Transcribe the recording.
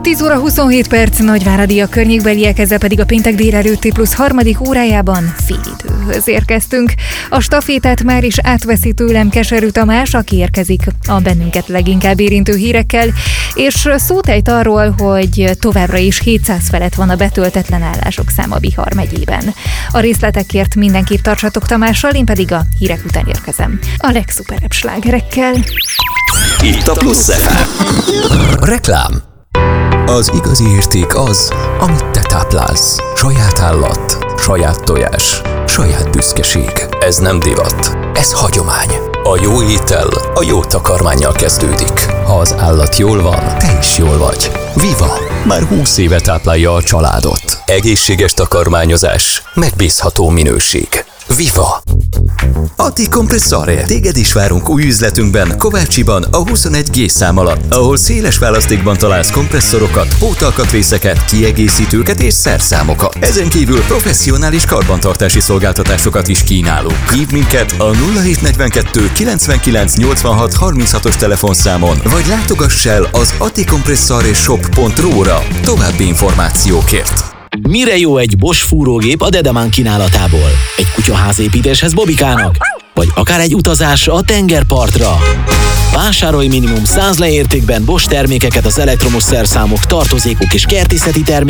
10 óra 27 perc, Nagyváradi a környékbeliek, ezzel pedig a péntek délelőtti plusz harmadik órájában félidőhöz érkeztünk. A stafétát már is átveszi tőlem Keserű Tamás, aki érkezik a bennünket leginkább érintő hírekkel, és szót ejt arról, hogy továbbra is 700 felett van a betöltetlen állások száma Bihar megyében. A részletekért mindenképp tartsatok Tamással, én pedig a hírek után érkezem. A legszuperebb slágerekkel. Itt a Plusz FM. Reklám. Az igazi érték az, amit te táplálsz. Saját állat, saját tojás, saját büszkeség. Ez nem divat, ez hagyomány. A jó étel a jó takarmánnyal kezdődik. Ha az állat jól van, te is jól vagy. Viva! Már 20 éve táplálja a családot. Egészséges takarmányozás, megbízható minőség. Viva! Ati Compressore. Téged is várunk új üzletünkben, Kovácsiban, a 21G szám alatt, ahol széles választékban találsz kompresszorokat, pótalkatrészeket, kiegészítőket és szerszámokat. Ezen kívül professzionális karbantartási szolgáltatásokat is kínálunk. Hívd minket a 0742 99 86 36-os telefonszámon, vagy látogass el az aticompressoreshop.ru-ra további információkért. Mire jó egy Bosch fúrógép a Dedeman kínálatából? Egy kutyaházépítéshez Bobikának? Vagy akár egy utazás a tengerpartra? Vásárolj minimum 100 leértékben Bosch termékeket az elektromos szerszámok, tartozékok és kertészeti termékek